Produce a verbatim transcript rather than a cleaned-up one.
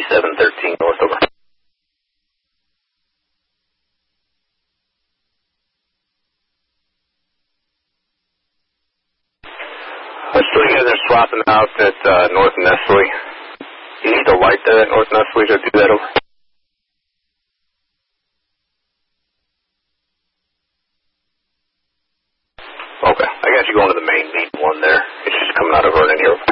eighty-seven thirteen North, over. I still you guys are swapping out at uh, North Nestle. You need a light there at North Nestle to do that over? Okay, I got you going to the main meeting one there. It's just coming out of Vernon here.